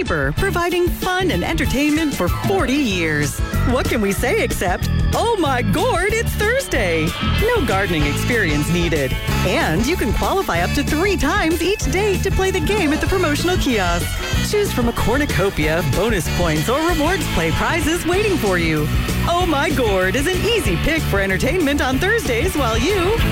Paper, providing fun and entertainment for 40 years. What can we say except, oh my gourd, it's Thursday. No gardening experience needed. And you can qualify up to 3 times each day to play the game at the promotional kiosk. Choose from a cornucopia of bonus points or rewards play prizes waiting for you. Oh My Gourd is an easy pick for entertainment on Thursdays while you